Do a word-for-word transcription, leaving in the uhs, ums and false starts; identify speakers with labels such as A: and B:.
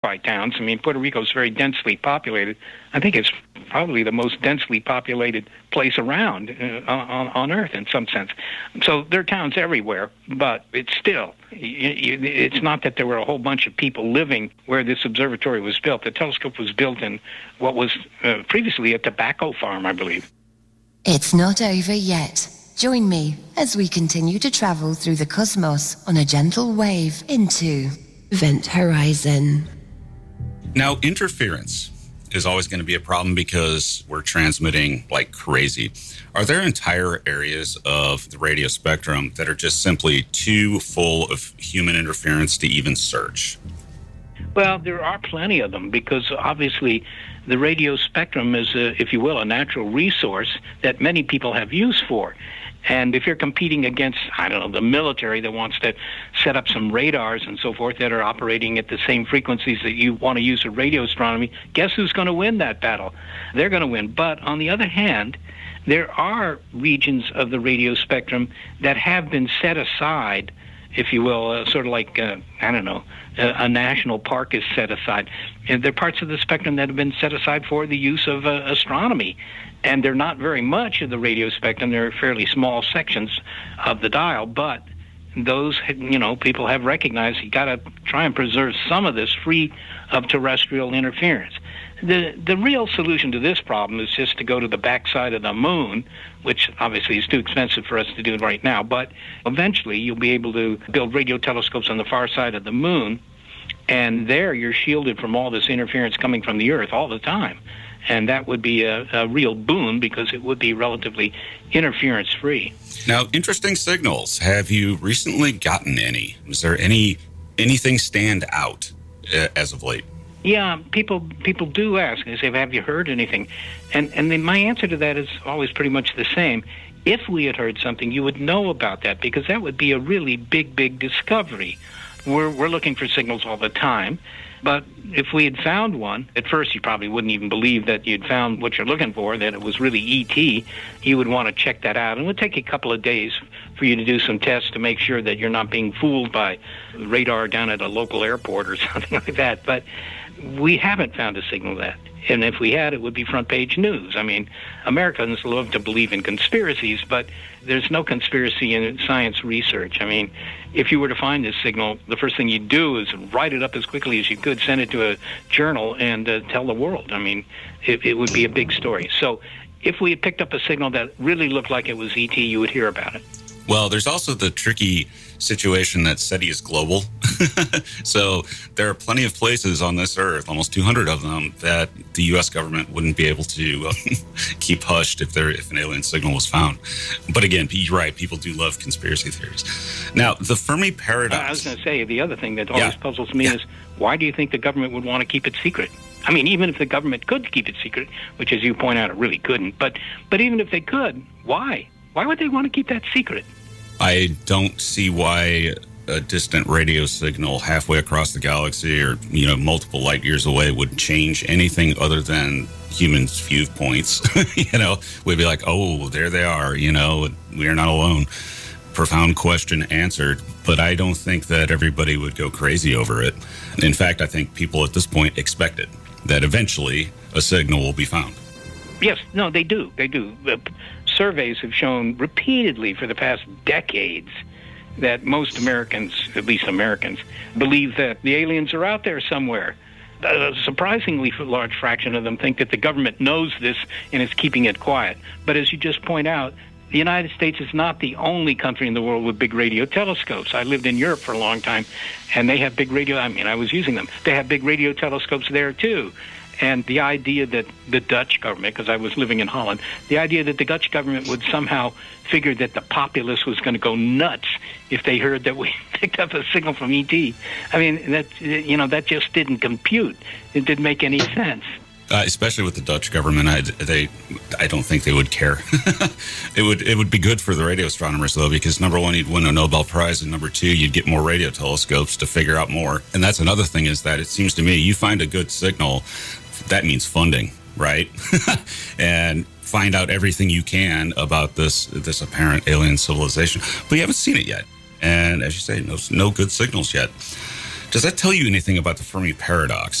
A: by towns. I mean, Puerto Rico is very densely populated. I think it's probably the most densely populated place around uh, on, on Earth in some sense. So there are towns everywhere, but it's still, it's not that there were a whole bunch of people living where this observatory was built. The telescope was built in what was uh, previously a tobacco farm, I believe.
B: It's not over yet. Join me as we continue to travel through the cosmos on a gentle wave into Event Horizon.
C: Now, interference is always going to be a problem because we're transmitting like crazy. Are there entire areas of the radio spectrum that are just simply too full of human interference to even search?
A: Well, there are plenty of them because obviously the radio spectrum is, a, if you will, a natural resource that many people have use for. And if you're competing against, I don't know, the military that wants to set up some radars and so forth that are operating at the same frequencies that you want to use for radio astronomy, guess who's going to win that battle? They're going to win. But on the other hand, there are regions of the radio spectrum that have been set aside, if you will, uh, sort of like, uh, I don't know, a, a national park is set aside. And there are parts of the spectrum that have been set aside for the use of uh, astronomy. And they're not very much of the radio spectrum. They're fairly small sections of the dial, but those, you know, people have recognized you got to try and preserve some of this free of terrestrial interference. The the real solution to this problem is just to go to the backside of the moon, which obviously is too expensive for us to do right now, but eventually you'll be able to build radio telescopes on the far side of the moon, and there you're shielded from all this interference coming from the Earth all the time. And that would be a, a real boon because it would be relatively interference-free.
C: Now, interesting signals. Have you recently gotten any? Is there any anything stand out uh, as of late?
A: Yeah, people people do ask. They say, have you heard anything? And, and then my answer to that is always pretty much the same. If we had heard something, you would know about that because that would be a really big, big discovery. We're, we're looking for signals all the time. But if we had found one, at first you probably wouldn't even believe that you'd found what you're looking for, that it was really E T. You would want to check that out. And it would take a couple of days for you to do some tests to make sure that you're not being fooled by radar down at a local airport or something like that. But we haven't found a signal of that. And if we had, it would be front page news. I mean, Americans love to believe in conspiracies, but there's no conspiracy in science research. I mean, if you were to find this signal, the first thing you'd do is write it up as quickly as you could, send it to a journal, and uh, tell the world. I mean, it, it would be a big story. So if we had picked up a signal that really looked like it was E T, you would hear about it.
C: Well, there's also the tricky situation that SETI is global. So there are plenty of places on this earth, almost two hundred of them, that the U S government wouldn't be able to uh, keep hushed if there if an alien signal was found. But again, you're right, people do love conspiracy theories. Now, the Fermi paradox.
A: I was going to say, the other thing that always
C: yeah.
A: puzzles me
C: yeah.
A: is, why do you think the government would want to keep it secret? I mean, even if the government could keep it secret, which, as you point out, it really couldn't, but but even if they could, why? Why would they want to keep that secret?
C: I don't see why a distant radio signal halfway across the galaxy or, you know, multiple light years away would change anything other than humans' viewpoints. You know, we'd be like, oh, there they are, you know, we are not alone. Profound question answered, but I don't think that everybody would go crazy over it. In fact, I think people at this point expect it, that eventually a signal will be found.
A: Yes, no, they do. They do. The surveys have shown repeatedly for the past decades that most Americans, at least Americans, believe that the aliens are out there somewhere. A surprisingly large fraction of them think that the government knows this and is keeping it quiet. But as you just point out, the United States is not the only country in the world with big radio telescopes. I lived in Europe for a long time, and they have big radio, I mean, I was using them. They have big radio telescopes there, too. And the idea that the Dutch government, because I was living in Holland, the idea that the Dutch government would somehow figure that the populace was going to go nuts if they heard that we picked up a signal from E T. I mean, that, you know, that just didn't compute. It didn't make any sense.
C: Uh, especially with the Dutch government, I, they, I don't think they would care. It would, it would be good for the radio astronomers, though, because number one, you'd win a Nobel Prize, and number two, you'd get more radio telescopes to figure out more. And that's another thing is that it seems to me, you find a good signal, that means funding, right? And find out everything you can about this this apparent alien civilization, but you haven't seen it yet. And as you say, no, no good signals yet. Does that tell you anything about the Fermi paradox?